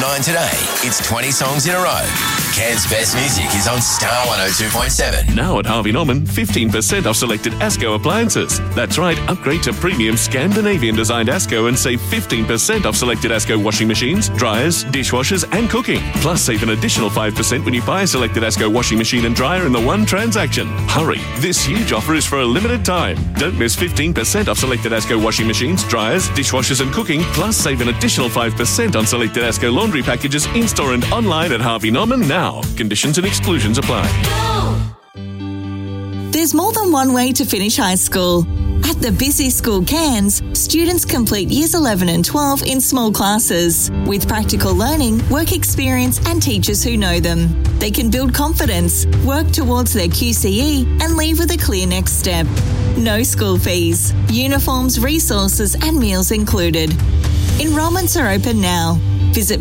9 today. It's 20 songs in a row. Cairns' best music is on Star 102.7. Now at Harvey Norman, 15% off selected Asco appliances. That's right, upgrade to premium Scandinavian-designed Asco and save 15% off selected Asco washing machines, dryers, dishwashers and cooking. Plus, save an additional 5% when you buy a selected Asco washing machine and dryer in the one transaction. Hurry, this huge offer is for a limited time. Don't miss 15% off selected Asco washing machines, dryers, dishwashers and cooking. Plus, save an additional 5% on selected Asco laundry packages in-store and online at Harvey Norman now. Conditions and exclusions apply. There's more than one way to finish high school. At the Busy School Cairns, students complete Years 11 and 12 in small classes with practical learning, work experience and teachers who know them. They can build confidence, work towards their QCE and leave with a clear next step. No school fees, uniforms, resources and meals included. Enrolments are open now. Visit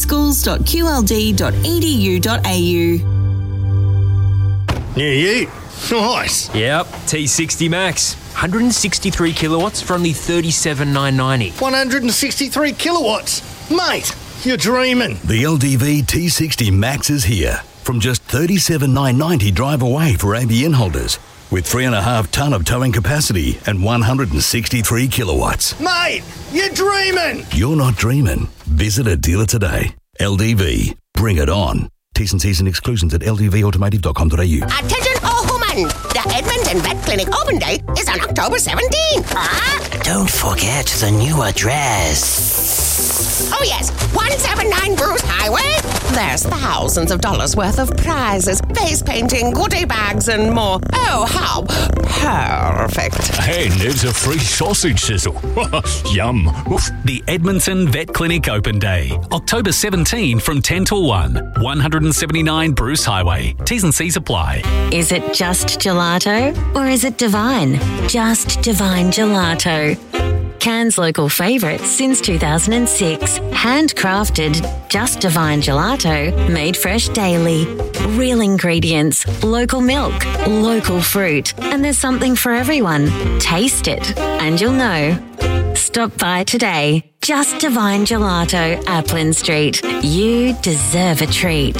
busyschools.qld.edu.au. New Ute. Nice. Yep, T60 Max. 163 kilowatts for only $37,990. 163 kilowatts. Mate, you're dreaming. The LDV T60 Max is here. From just $37,990 drive away for ABN holders. With 3.5 tonne of towing capacity and 163 kilowatts. Mate, you're dreaming. You're not dreaming. Visit a dealer today. LDV. Bring it on. T's and C's and exclusions at ldvautomotive.com.au. Attention all women! The Edmonton Vet Clinic open date is on October 17th. Don't forget the new address. Oh yes, 179 Bruce Highway. There's thousands of dollars worth of prizes, face painting, goodie bags and more. Oh, how perfect. And there's a free sausage sizzle. Yum. Oof. The Edmonton Vet Clinic Open Day, October 17 from 10 till 1, 179 Bruce Highway. T's and C's apply. Is it just gelato or is it divine? Just Divine Gelato. Cairns' local favourite since 2006. Handcrafted, Just Divine Gelato, made fresh daily. Real ingredients, local milk, local fruit, and there's something for everyone. Taste it, and you'll know. Stop by today. Just Divine Gelato, Applin Street. You deserve a treat.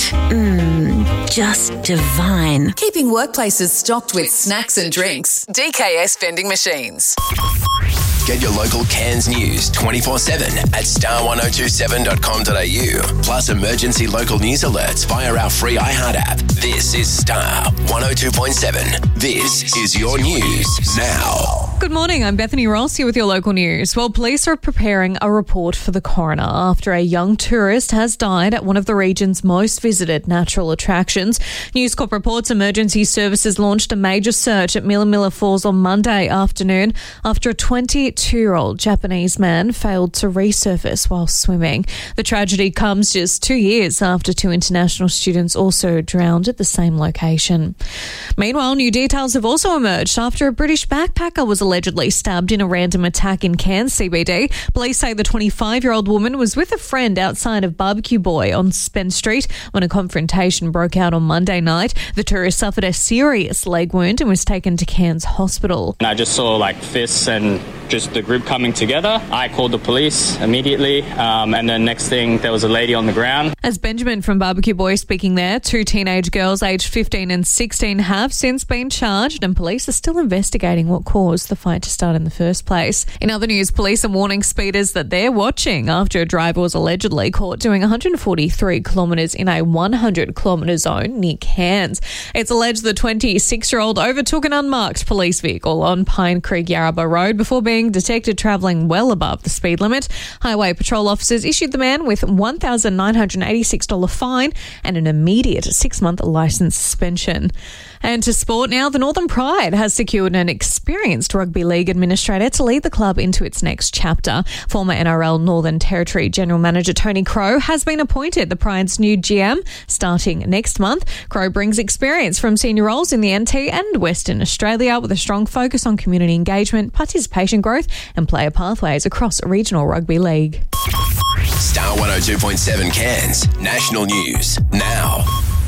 Just divine. Keeping workplaces stocked with snacks and drinks. DKS Vending Machines. Get your local Cairns news 24/7 at star1027.com.au. Plus emergency local news alerts via our free iHeart app. This is Star 102.7. This is your news now. Good morning, I'm Bethany Ross here with your local news. Well, police are preparing a report for the coroner after a young tourist has died at one of the region's most visited natural attractions. News Corp reports emergency services launched a major search at Milla Milla Falls on Monday afternoon after a 22-year-old Japanese man failed to resurface while swimming. The tragedy comes just 2 years after 2 international students also drowned at the same location. Meanwhile, new details have also emerged after a British backpacker was allegedly stabbed in a random attack in Cairns CBD. Police say the 25-year-old woman was with a friend outside of Barbecue Boy on Spence Street when a confrontation broke out on Monday night. The tourist suffered a serious leg wound and was taken to Cairns Hospital. I just saw fists and just the group coming together. I called the police immediately, and then next thing there was a lady on the ground. As Benjamin from Barbecue Boy speaking there, 2 teenage girls aged 15 and 16 have since been charged and police are still investigating what caused the fight to start in the first place. In other news, police are warning speeders that they're watching after a driver was allegedly caught doing 143 kilometres in a 100-kilometre zone near Cairns. It's alleged the 26-year-old overtook an unmarked police vehicle on Pine Creek Yarrabah Road before being detected travelling well above the speed limit. Highway patrol officers issued the man with $1,986 fine and an immediate 6-month licence suspension. And to sport now, the Northern Pride has secured an experienced rugby league administrator to lead the club into its next chapter. Former NRL Northern Territory General Manager Tony Crow has been appointed the Pride's new GM starting next month. Crow brings experience from senior roles in the NT and Western Australia with a strong focus on community engagement, participation growth and player pathways across regional rugby league. Star 102.7 Cairns National News now.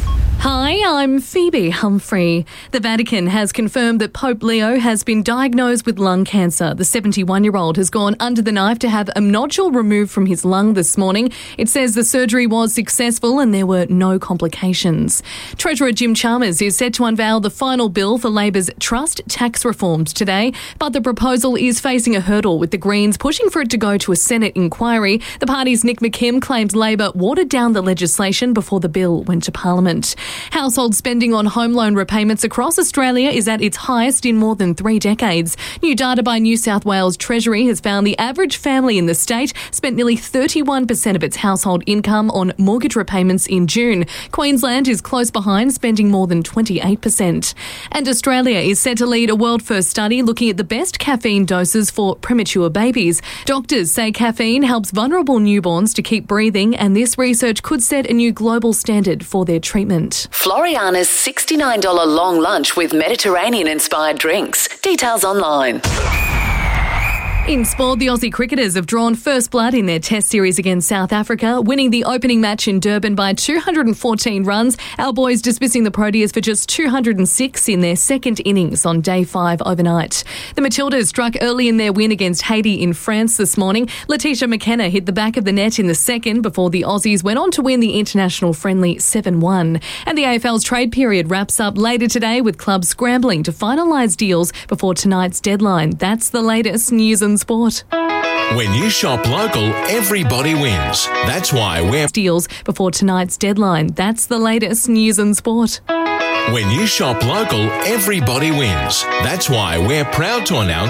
Hi, I'm Phoebe Humphrey. The Vatican has confirmed that Pope Leo has been diagnosed with lung cancer. The 71-year-old has gone under the knife to have a nodule removed from his lung this morning. It says the surgery was successful and there were no complications. Treasurer Jim Chalmers is set to unveil the final bill for Labor's trust tax reforms today, but the proposal is facing a hurdle, with the Greens pushing for it to go to a Senate inquiry. The party's Nick McKim claims Labor watered down the legislation before the bill went to Parliament. Household spending on home loan repayments across Australia is at its highest in more than 3 decades. New data by New South Wales Treasury has found the average family in the state spent nearly 31% of its household income on mortgage repayments in June. Queensland is close behind, spending more than 28%. And Australia is set to lead a world-first study looking at the best caffeine doses for premature babies. Doctors say caffeine helps vulnerable newborns to keep breathing, and this research could set a new global standard for their treatment. Floriana's $69 long lunch with Mediterranean-inspired drinks. Details online. In sport, the Aussie cricketers have drawn first blood in their Test series against South Africa, winning the opening match in Durban by 214 runs. Our boys dismissing the Proteas for just 206 in their second innings on day 5 overnight. The Matildas struck early in their win against Haiti in France this morning. Letitia McKenna hit the back of the net in the second before the Aussies went on to win the international friendly 7-1. And the AFL's trade period wraps up later today, with clubs scrambling to finalise deals before tonight's deadline. That's the latest news and sport. When you shop local, everybody wins. That's why we're deals before tonight's deadline. That's the latest news and sport. When you shop local, everybody wins. That's why we're proud to announce